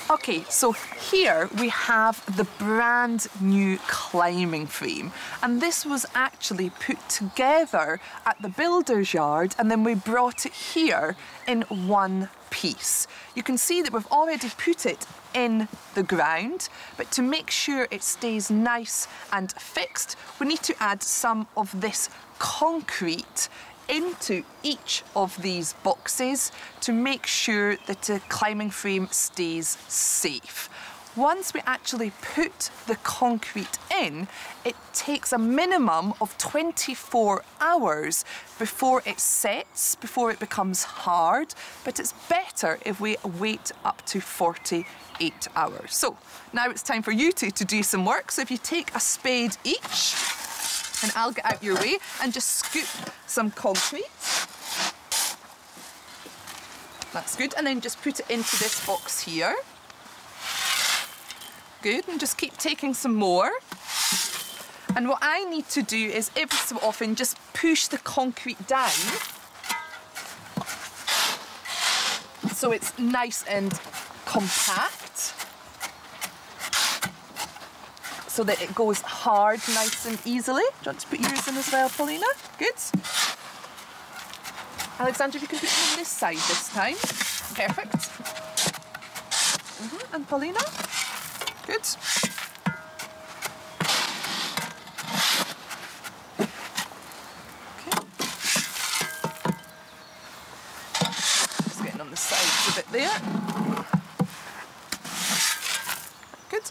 Okay, so here we have the brand new climbing frame, and this was actually put together at the builder's yard and then we brought it here in one piece. You can see that we've already put it in the ground, but to make sure it stays nice and fixed, we need to add some of this concrete into each of these boxes to make sure that the climbing frame stays safe. Once we actually put the concrete in, it takes a minimum of 24 hours before it sets, before it becomes hard, but it's better if we wait up to 48 hours. So now it's time for you two to do some work. So if you take a spade each, and I'll get out your way and just scoop some concrete. That's good. And then just put it into this box here. Good. And just keep taking some more. And what I need to do is every so often just push the concrete down so it's nice and compact, so that it goes hard nice and easily. Do you want to put yours in as well, Paulina? Good. Alexandra, if you can put it on this side this time. Perfect. And Paulina? Good. Okay. Just getting on the sides a bit there. Good.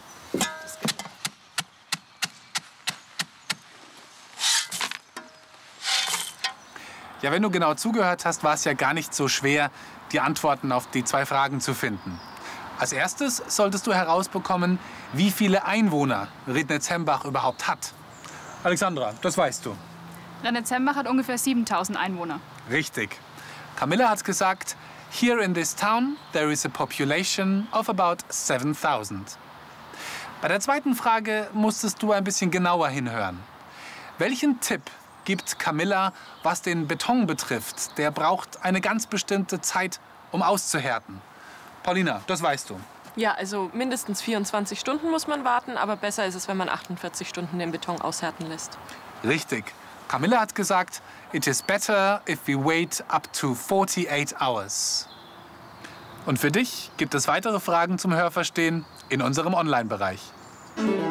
Ja, wenn du genau zugehört hast, war es ja gar nicht so schwer, die Antworten auf die 2 Fragen zu finden. Als erstes solltest du herausbekommen, wie viele Einwohner Rednitz-Hembach überhaupt hat. Alexandra, das weißt du. Rednitz-Hembach hat ungefähr 7000 Einwohner. Richtig. Camilla hat gesagt, here in this town there is a population of about 7000. Bei der zweiten Frage musstest du ein bisschen genauer hinhören. Welchen Tipp gibt Camilla, was den Beton betrifft? Der braucht eine ganz bestimmte Zeit, um auszuhärten. Paulina, das weißt du. Ja, also mindestens 24 Stunden muss man warten, aber besser ist es, wenn man 48 Stunden den Beton aushärten lässt. Richtig. Camilla hat gesagt, it is better if we wait up to 48 hours. Und für dich gibt es weitere Fragen zum Hörverstehen in unserem Online-Bereich.